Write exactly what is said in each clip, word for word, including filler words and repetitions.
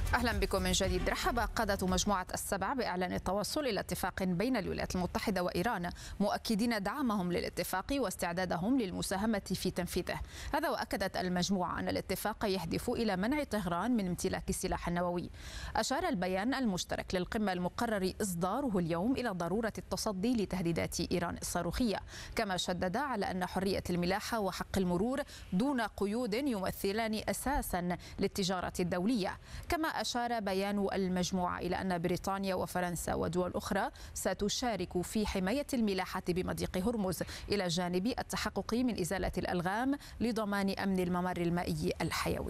أهلا بكم من جديد. رحب قادة مجموعة السبع بإعلان التوصل إلى اتفاق بين الولايات المتحدة وإيران، مؤكدين دعمهم للاتفاق واستعدادهم للمساهمة في تنفيذه. هذا وأكدت المجموعة أن الاتفاق يهدف إلى منع طهران من امتلاك السلاح النووي. أشار البيان المشترك للقمة المقرر إصداره اليوم إلى ضرورة التصدي لتهديدات إيران الصاروخية، كما شدد على أن حرية الملاحة وحق المرور دون قيود يمثلان أساسا للتجارة الدولية. كما أشار بيان المجموعة إلى أن بريطانيا وفرنسا ودول أخرى ستشارك في حماية الملاحة بمضيق هرمز، إلى جانب التحقق من إزالة الألغام لضمان أمن الممر المائي الحيوي.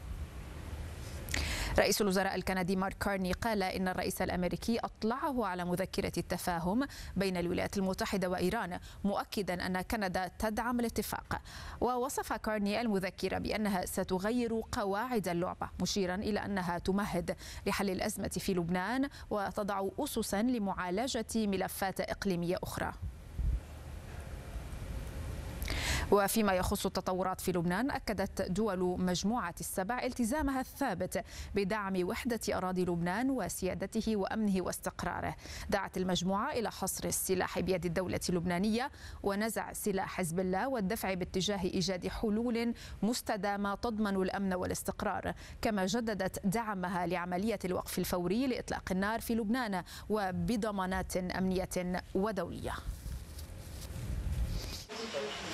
رئيس الوزراء الكندي مارك كارني قال إن الرئيس الأمريكي أطلعه على مذكرة التفاهم بين الولايات المتحدة وإيران، مؤكدا أن كندا تدعم الاتفاق. ووصف كارني المذكرة بأنها ستغير قواعد اللعبة، مشيرا إلى أنها تمهد لحل الأزمة في لبنان وتضع أسسا لمعالجة ملفات إقليمية أخرى. وفيما يخص التطورات في لبنان، أكدت دول مجموعة السبع التزامها الثابت بدعم وحدة أراضي لبنان وسيادته وأمنه واستقراره. دعت المجموعة إلى حصر السلاح بيد الدولة اللبنانية ونزع سلاح حزب الله والدفع باتجاه إيجاد حلول مستدامة تضمن الأمن والاستقرار. كما جددت دعمها لعملية الوقف الفوري لإطلاق النار في لبنان وبضمانات أمنية ودولية.